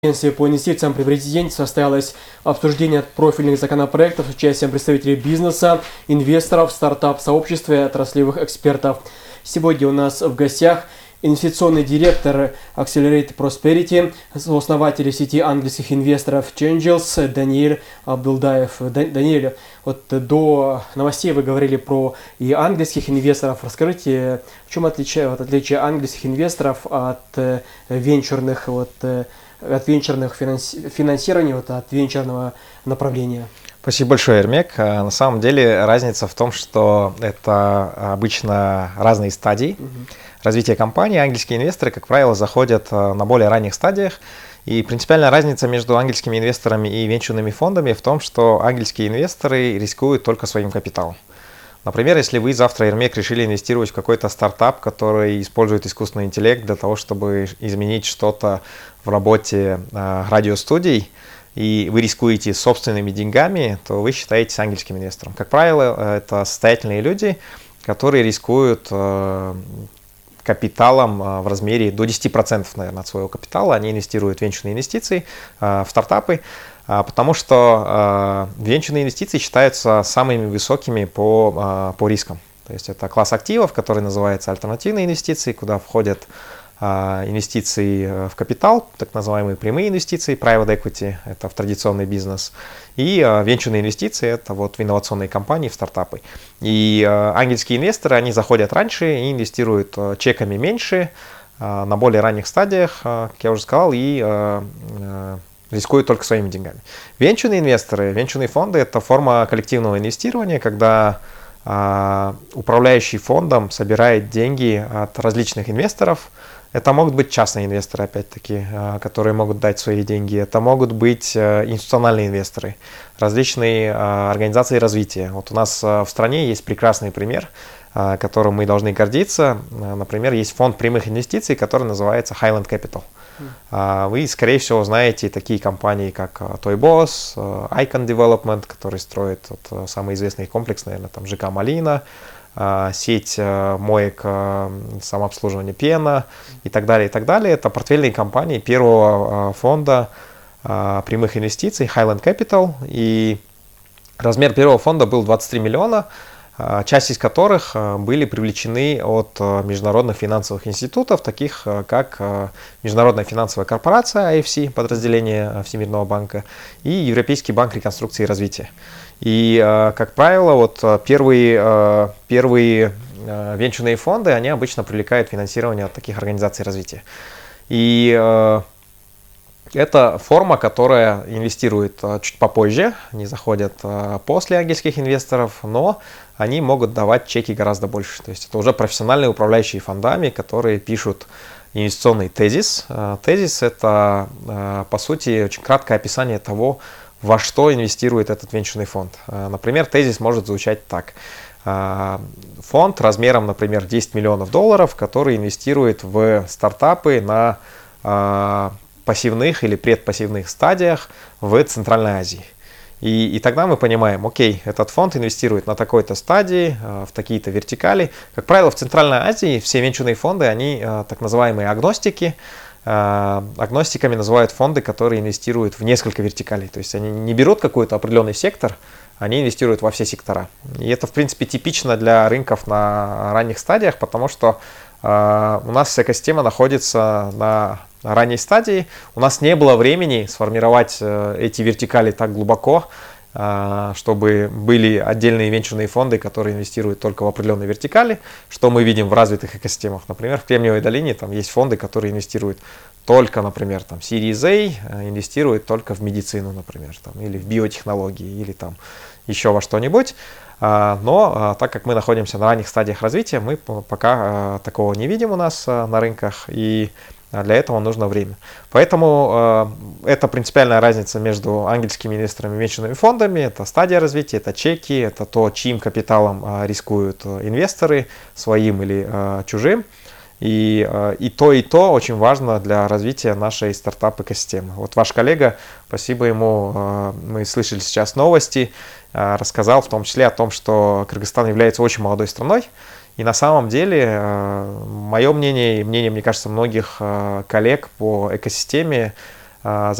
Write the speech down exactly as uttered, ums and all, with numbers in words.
Конференции по инвестициям при президенте состоялось обсуждение профильных законопроектов с участием представителей бизнеса, инвесторов, стартап-сообщества и отраслевых экспертов. Сегодня у нас в гостях инвестиционный директор Accelerate Prosperity, основатель сети английских инвесторов Changells Даниэль Абдулдаев. Даниэль, вот до новостей вы говорили про и английских инвесторов. Расскажите, в чем отличие, вот, отличие английских инвесторов от э, венчурных вот, э, от венчурных финанси- финансирований, вот, от венчурного направления? Спасибо большое, Эрмек. На самом деле разница в том, что это обычно разные стадии угу. развития компании. Английские инвесторы, как правило, заходят на более ранних стадиях. И принципиальная разница между английскими инвесторами и венчурными фондами в том, что английские инвесторы рискуют только своим капиталом. Например, если вы завтра, Эрмек, решили инвестировать в какой-то стартап, который использует искусственный интеллект для того, чтобы изменить что-то в работе э, радиостудий, и вы рискуете собственными деньгами, то вы считаетесь английским инвестором. Как правило, это состоятельные люди, которые рискуют э, капиталом э, в размере до десяти процентов, наверное, от своего капитала. Они инвестируют в венчурные инвестиции, э, в стартапы, э, потому что э, венчурные инвестиции считаются самыми высокими по, э, по рискам. То есть это класс активов, который называется альтернативные инвестиции, куда входят инвестиции в капитал, так называемые прямые инвестиции, private equity, это в традиционный бизнес, и венчурные инвестиции, это вот в инновационные компании, в стартапы. И ангельские инвесторы, они заходят раньше и инвестируют чеками меньше, на более ранних стадиях, как я уже сказал, и рискуют только своими деньгами. Венчурные инвесторы, венчурные фонды – это форма коллективного инвестирования, когда управляющий фондом собирает деньги от различных инвесторов. Это могут быть частные инвесторы, опять-таки, которые могут дать свои деньги. Это могут быть институциональные инвесторы, различные организации развития. Вот у нас в стране есть прекрасный пример, которым мы должны гордиться. Например, есть фонд прямых инвестиций, который называется Highland Capital. Вы, скорее всего, знаете такие компании, как Toy Boss, Icon Development, который строит вот, самый известный комплекс, наверное, там ЖК Малина, сеть моек самообслуживания Пена и так далее, и так далее. Это портфельные компании первого фонда прямых инвестиций Highland Capital. И размер первого фонда был двадцать три миллиона, часть из которых были привлечены от международных финансовых институтов, таких как Международная финансовая корпорация, ай эф си, подразделение Всемирного банка, и Европейский банк реконструкции и развития. И, как правило, вот первые, первые венчурные фонды, они обычно привлекают финансирование от таких организаций развития. И это форма, которая инвестирует чуть попозже, они заходят после ангельских инвесторов, но они могут давать чеки гораздо больше. То есть это уже профессиональные управляющие фондами, которые пишут инвестиционный тезис. Тезис – это, по сути, очень краткое описание того, во что инвестирует этот венчурный фонд. Например, тезис может звучать так. Фонд размером, например, десять миллионов долларов, который инвестирует в стартапы на пассивных или предпассивных стадиях в Центральной Азии. И, и тогда мы понимаем, окей, этот фонд инвестирует на такой-то стадии, в такие-то вертикали. Как правило, в Центральной Азии все венчурные фонды, они так называемые агностики. Агностиками называют фонды, которые инвестируют в несколько вертикалей. То есть они не берут какой-то определенный сектор, они инвестируют во все сектора. И это, в принципе, типично для рынков на ранних стадиях, потому что э, у нас экосистема находится на ранней стадии. У нас не было времени сформировать э, эти вертикали так глубоко, э, чтобы были отдельные венчурные фонды, которые инвестируют только в определенные вертикали, что мы видим в развитых экосистемах. Например, в Кремниевой долине там есть фонды, которые инвестируют только, например, там Series A, инвестируют только в медицину, например, там, или в биотехнологии, или там еще во что-нибудь. Но так как мы находимся на ранних стадиях развития, мы пока такого не видим у нас на рынках, и для этого нужно время. Поэтому э, это принципиальная разница между ангельскими инвесторами и венчурными фондами. Это стадия развития, это чеки, это то, чьим капиталом э, рискуют инвесторы, своим или э, чужим. И, э, и то, и то очень важно для развития нашей стартап-экосистемы. Вот ваш коллега, спасибо ему, э, мы слышали сейчас новости, э, рассказал в том числе о том, что Кыргызстан является очень молодой страной. И на самом деле, мое мнение и мнение, мне кажется, многих коллег по экосистеме, а,